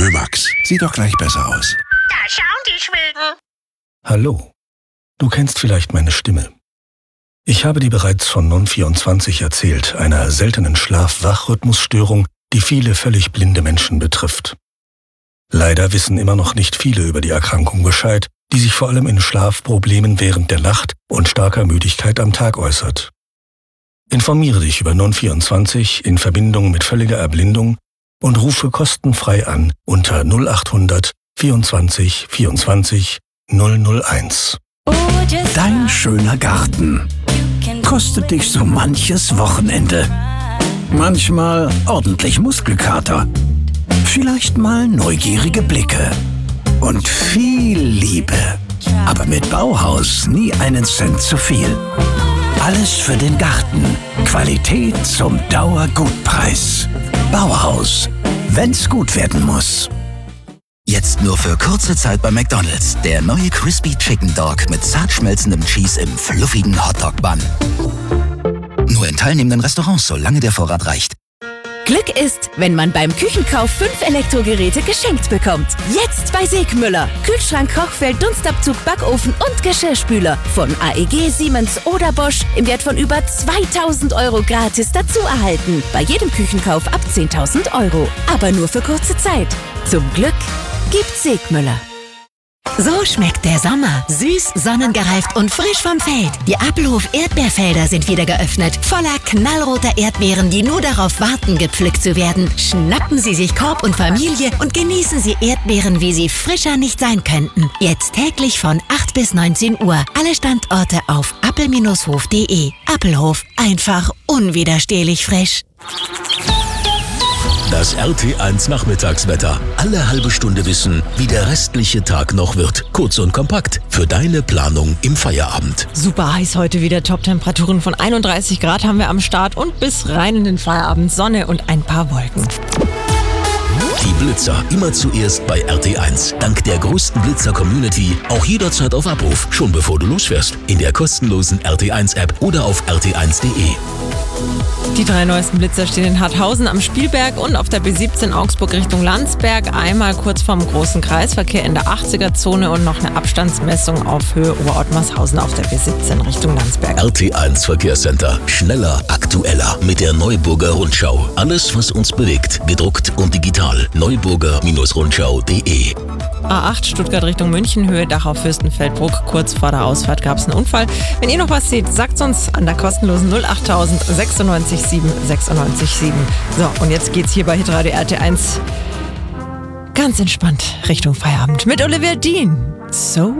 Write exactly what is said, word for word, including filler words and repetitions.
Mömax, sieht doch gleich besser aus. Da schauen die Schweden. Hallo, du kennst vielleicht meine Stimme. Ich habe dir bereits von Non vierundzwanzig erzählt, einer seltenen Schlaf-Wach-Rhythmusstörung, die viele völlig blinde Menschen betrifft. Leider wissen immer noch nicht viele über die Erkrankung Bescheid, die sich vor allem in Schlafproblemen während der Nacht und starker Müdigkeit am Tag äußert. Informiere dich über Non vierundzwanzig in Verbindung mit völliger Erblindung und rufe kostenfrei an unter null achthundert vierundzwanzig vierundzwanzig null null eins. Dein schöner Garten kostet dich so manches Wochenende. Manchmal ordentlich Muskelkater. Vielleicht mal neugierige Blicke. Und viel Liebe. Aber mit Bauhaus nie einen Cent zu viel. Alles für den Garten. Qualität zum Dauergutpreis. Bauhaus. Wenn's gut werden muss. Jetzt nur für kurze Zeit bei McDonald's. Der neue Crispy Chicken Dog mit zart schmelzendem Cheese im fluffigen Hotdog-Bun. Nur in teilnehmenden Restaurants, solange der Vorrat reicht. Glück ist, wenn man beim Küchenkauf fünf Elektrogeräte geschenkt bekommt. Jetzt bei Segmüller. Kühlschrank, Kochfeld, Dunstabzug, Backofen und Geschirrspüler. Von A E G, Siemens oder Bosch im Wert von über zweitausend Euro gratis dazu erhalten. Bei jedem Küchenkauf ab zehntausend Euro. Aber nur für kurze Zeit. Zum Glück gibt's Segmüller. So schmeckt der Sommer. Süß, sonnengereift und frisch vom Feld. Die Appelhof-Erdbeerfelder sind wieder geöffnet. Voller knallroter Erdbeeren, die nur darauf warten, gepflückt zu werden. Schnappen Sie sich Korb und Familie und genießen Sie Erdbeeren, wie sie frischer nicht sein könnten. Jetzt täglich von acht bis neunzehn Uhr. Alle Standorte auf appel Bindestrich hof punkt de. Appelhof, einfach unwiderstehlich frisch. Das R T eins Nachmittagswetter. Alle halbe Stunde wissen, wie der restliche Tag noch wird. Kurz und kompakt für deine Planung im Feierabend. Super heiß heute wieder. Top-Temperaturen von einunddreißig Grad haben wir am Start und bis rein in den Feierabend Sonne und ein paar Wolken. Die Blitzer immer zuerst bei R T eins. Dank der größten Blitzer-Community auch jederzeit auf Abruf, schon bevor du losfährst. In der kostenlosen R T eins App oder auf r t eins punkt de. Die drei neuesten Blitzer stehen in Harthausen am Spielberg und auf der B siebzehn Augsburg Richtung Landsberg. Einmal kurz vorm großen Kreisverkehr in der achtziger-Zone und noch eine Abstandsmessung auf Höhe Oberottmarshausen auf der B siebzehn Richtung Landsberg. R T eins Verkehrscenter. Schneller, aktueller mit der Neuburger Rundschau. Alles, was uns bewegt, gedruckt und digital. neuburger Rundschau punkt de. A acht Stuttgart Richtung München, Höhe Dachau-Fürstenfeldbruck. Kurz vor der Ausfahrt gab es einen Unfall. Wenn ihr noch was seht, sagt's uns an der kostenlosen null achttausend sechsundneunzig sieben sechsundneunzig sieben. So, und jetzt geht's hier bei Hitradio R T eins ganz entspannt Richtung Feierabend mit Olivia Dean. So